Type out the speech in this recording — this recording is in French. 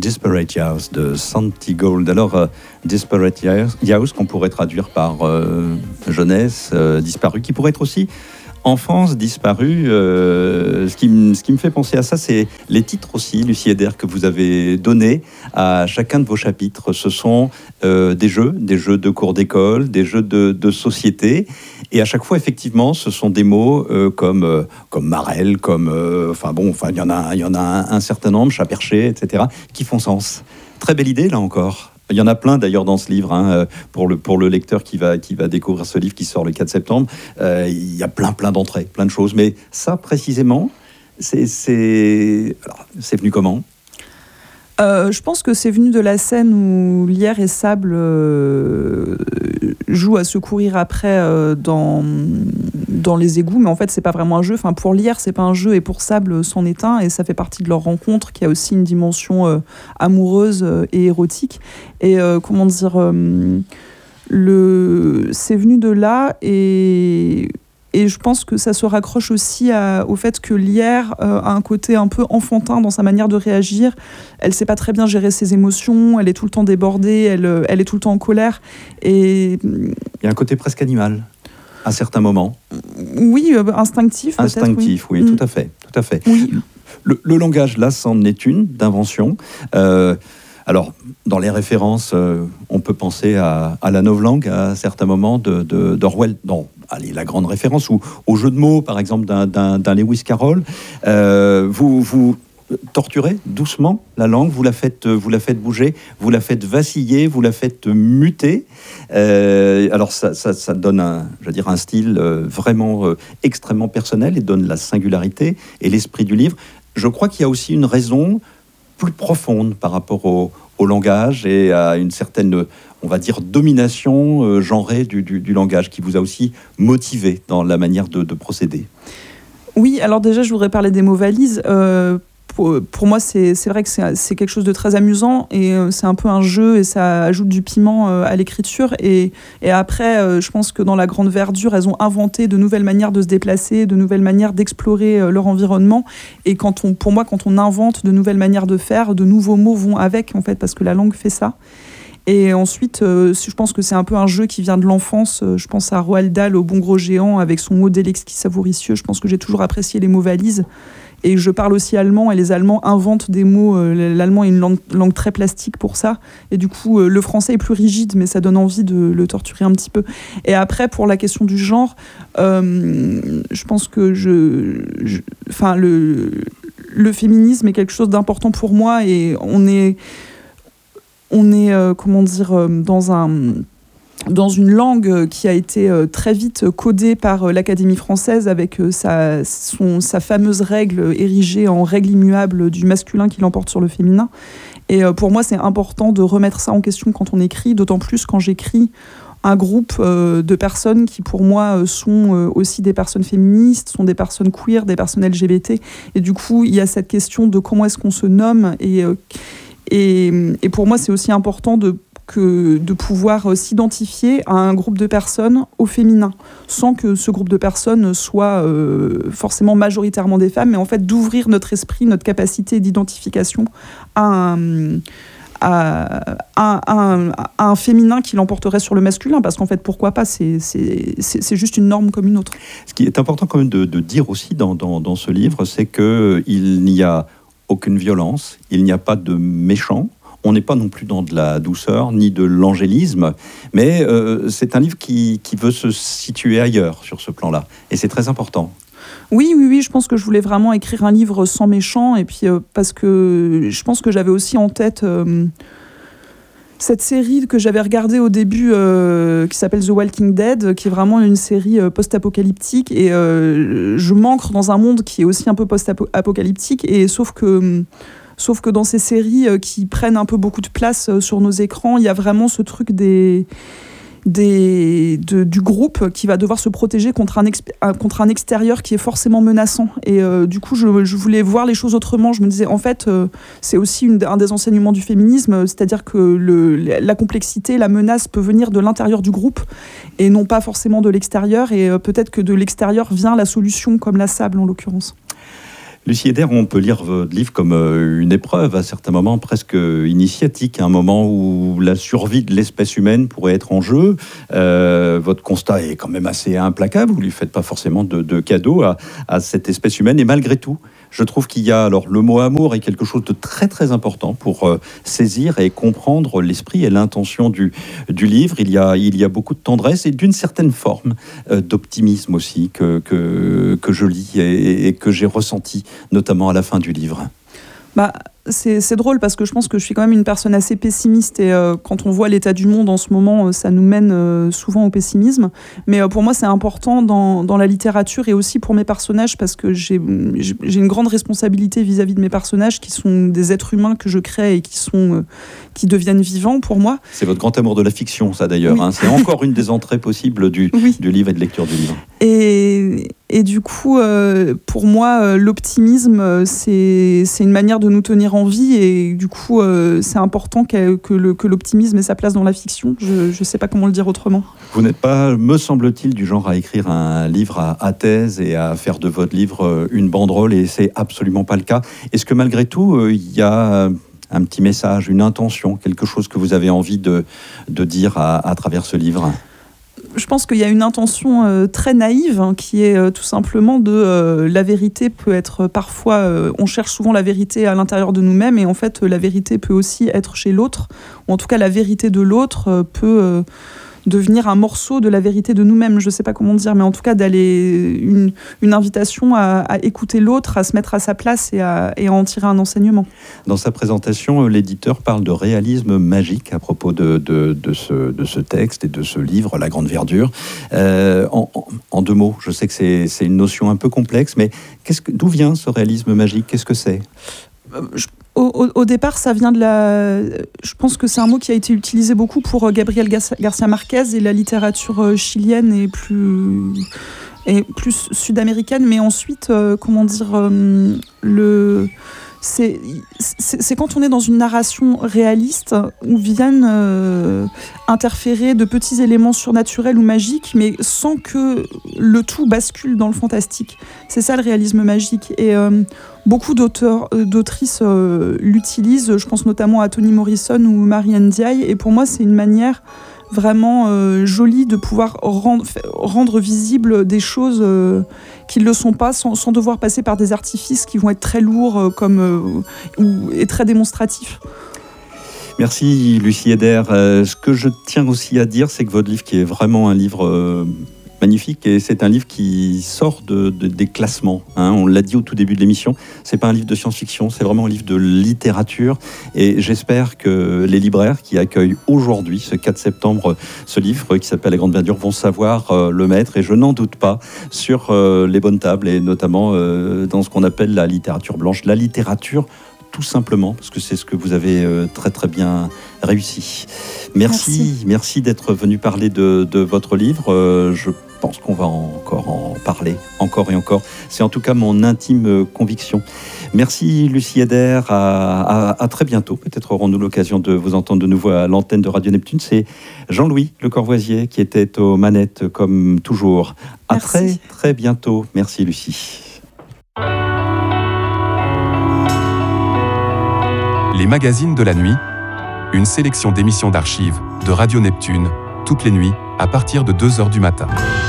Desperate House de Santi Gold. Alors, Desperate House, qu'on pourrait traduire par jeunesse disparue, qui pourrait être aussi enfance disparue. Ce qui me fait penser à ça, c'est les titres aussi, Lucie Eder, que vous avez donnés à chacun de vos chapitres. Ce sont des jeux de cours d'école, des jeux de société. Et à chaque fois, effectivement, ce sont des mots comme marelle, il y en a un certain nombre, chat perché, etc., qui font sens. Très belle idée, là encore. Il y en a plein d'ailleurs dans ce livre, pour le lecteur qui va découvrir ce livre qui sort le 4 septembre. Il y a plein d'entrées, plein de choses. Mais ça, précisément, c'est venu comment ? Je pense que c'est venu de la scène où Lierre et Sable jouent à se courir après dans les égouts, mais en fait c'est pas vraiment un jeu. Enfin, pour Lierre c'est pas un jeu et pour Sable c'en est un, et ça fait partie de leur rencontre qui a aussi une dimension amoureuse et érotique. Et c'est venu de là, et je pense que ça se raccroche aussi au fait que Lierre a un côté un peu enfantin dans sa manière de réagir. Elle ne sait pas très bien gérer ses émotions, elle est tout le temps débordée, elle est tout le temps en colère. Et il y a un côté presque animal, à certains moments. Oui, instinctif. Instinctif, oui, tout à fait. Oui. Le langage, là, c'en est une d'invention. Alors, dans les références, on peut penser à la novlangue à certains moments d'Orwell. Non, allez, la grande référence, ou au jeu de mots, par exemple, d'un Lewis Carroll. Vous torturez doucement la langue, vous la faites bouger, vous la faites vaciller, vous la faites muter. Alors, ça donne un style vraiment extrêmement personnel et donne la singularité et l'esprit du livre. Je crois qu'il y a aussi une raison plus profonde par rapport au langage et à une certaine, on va dire, domination genrée du langage qui vous a aussi motivé dans la manière de procéder. Oui, alors déjà, je voudrais parler des mots valises. Pour moi, c'est vrai que c'est quelque chose de très amusant, et c'est un peu un jeu, et ça ajoute du piment à l'écriture. Et après, je pense que dans la grande verdure, elles ont inventé de nouvelles manières de se déplacer, de nouvelles manières d'explorer leur environnement. Et quand on invente de nouvelles manières de faire, de nouveaux mots vont avec, en fait, parce que la langue fait ça. Et ensuite, je pense que c'est un peu un jeu qui vient de l'enfance. Je pense à Roald Dahl, au Bon Gros Géant, avec son modèle exquis savouricieux. Je pense que j'ai toujours apprécié les mots valises. Et je parle aussi allemand, et les Allemands inventent des mots. L'allemand est une langue très plastique pour ça. Et du coup, le français est plus rigide, mais ça donne envie de le torturer un petit peu. Et après, pour la question du genre, je pense que le féminisme est quelque chose d'important pour moi, et on est dans une langue qui a été très vite codée par l'Académie française, avec sa fameuse règle érigée en règle immuable du masculin qui l'emporte sur le féminin. Et pour moi, c'est important de remettre ça en question quand on écrit, d'autant plus quand j'écris un groupe de personnes qui, pour moi, sont aussi des personnes féministes, sont des personnes queer, des personnes LGBT. Et du coup, il y a cette question de comment est-ce qu'on se nomme. Et pour moi, c'est aussi important de pouvoir s'identifier à un groupe de personnes au féminin, sans que ce groupe de personnes soit forcément majoritairement des femmes, mais en fait d'ouvrir notre esprit, notre capacité d'identification à un féminin qui l'emporterait sur le masculin, parce qu'en fait, pourquoi pas, c'est juste une norme comme une autre. Ce qui est important quand même de dire aussi dans ce livre, c'est qu'il n'y a aucune violence, il n'y a pas de méchants. On n'est pas non plus dans de la douceur ni de l'angélisme, mais c'est un livre qui veut se situer ailleurs sur ce plan-là. Et c'est très important. Oui, je pense que je voulais vraiment écrire un livre sans méchant, et puis parce que je pense que j'avais aussi en tête cette série que j'avais regardée au début, qui s'appelle The Walking Dead, qui est vraiment une série post-apocalyptique, et je m'ancre dans un monde qui est aussi un peu post-apocalyptique, et sauf que dans ces séries qui prennent un peu beaucoup de place sur nos écrans, il y a vraiment ce truc du groupe qui va devoir se protéger contre un extérieur qui est forcément menaçant. Et du coup, je voulais voir les choses autrement. Je me disais, en fait, c'est aussi un des enseignements du féminisme, c'est-à-dire que la complexité, la menace peut venir de l'intérieur du groupe et non pas forcément de l'extérieur. Et peut-être que de l'extérieur vient la solution, comme la Sable en l'occurrence. Lucie Eder, on peut lire votre livre comme une épreuve, à certains moments presque initiatique, un moment où la survie de l'espèce humaine pourrait être en jeu. Votre constat est quand même assez implacable, vous ne lui faites pas forcément de cadeau à cette espèce humaine, et malgré tout, je trouve qu'il y a, alors le mot amour est quelque chose de très très important pour saisir et comprendre l'esprit et l'intention du livre. Il y a beaucoup de tendresse et d'une certaine forme d'optimisme aussi que je lis et que j'ai ressenti, notamment à la fin du livre. C'est drôle parce que je pense que je suis quand même une personne assez pessimiste et quand on voit l'état du monde en ce moment, ça nous mène souvent au pessimisme. Mais pour moi, c'est important dans la littérature et aussi pour mes personnages parce que j'ai une grande responsabilité vis-à-vis de mes personnages qui sont des êtres humains que je crée et qui deviennent vivants pour moi. C'est votre grand amour de la fiction, ça d'ailleurs. Oui. C'est encore une des entrées possibles du livre et de lecture du livre. Et du coup, pour moi, l'optimisme, c'est une manière de nous tenir en vie et du coup, c'est important que l'optimisme ait sa place dans la fiction. Je ne sais pas comment le dire autrement. Vous n'êtes pas, me semble-t-il, du genre à écrire un livre à thèse et à faire de votre livre une banderole, et c'est absolument pas le cas. Est-ce que malgré tout, il y a un petit message, une intention, quelque chose que vous avez envie de dire à travers ce livre ? Je pense qu'il y a une intention très naïve qui est tout simplement la vérité peut être parfois, on cherche souvent la vérité à l'intérieur de nous-mêmes et en fait la vérité peut aussi être chez l'autre, ou en tout cas la vérité de l'autre peut devenir un morceau de la vérité de nous-mêmes, je ne sais pas comment dire, mais en tout cas une invitation à écouter l'autre, à se mettre à sa place et à en tirer un enseignement. Dans sa présentation, l'éditeur parle de réalisme magique à propos de ce texte et de ce livre, La Grande Verdure. En deux mots, je sais que c'est une notion un peu complexe, mais d'où vient ce réalisme magique ? Qu'est-ce que c'est ? Au départ, ça vient je pense que c'est un mot qui a été utilisé beaucoup pour Gabriel García Márquez et la littérature chilienne est plus sud-américaine. Mais ensuite, c'est quand on est dans une narration réaliste où viennent interférer de petits éléments surnaturels ou magiques, mais sans que le tout bascule dans le fantastique. C'est ça le réalisme magique. Et beaucoup d'autrices l'utilisent. Je pense notamment à Toni Morrison ou Marianne Ndiaye. Et pour moi, c'est une manière vraiment jolie de pouvoir rendre visibles des choses qui ne le sont pas sans devoir passer par des artifices qui vont être très lourds et très démonstratifs. Merci Lucie Eder. Ce que je tiens aussi à dire, c'est que votre livre qui est vraiment un livre magnifique, et c'est un livre qui sort des classements. On l'a dit au tout début de l'émission, c'est pas un livre de science-fiction, c'est vraiment un livre de littérature. Et j'espère que les libraires qui accueillent aujourd'hui, ce 4 septembre, ce livre qui s'appelle La Grande Verdure, vont savoir le mettre. Et je n'en doute pas sur les bonnes tables, et notamment dans ce qu'on appelle la littérature blanche, la littérature tout simplement, parce que c'est ce que vous avez très très bien réussi. Merci d'être venu parler de votre livre. Je pense qu'on va encore en parler, encore et encore. C'est en tout cas mon intime conviction. Merci Lucie Eder, à très bientôt. Peut-être aurons-nous l'occasion de vous entendre de nouveau à l'antenne de Radio Neptune. C'est Jean-Louis Le Corvoisier qui était aux manettes comme toujours. À très très bientôt. Merci Lucie. Les magazines de la nuit, une sélection d'émissions d'archives de Radio Neptune, toutes les nuits, à partir de 2h du matin.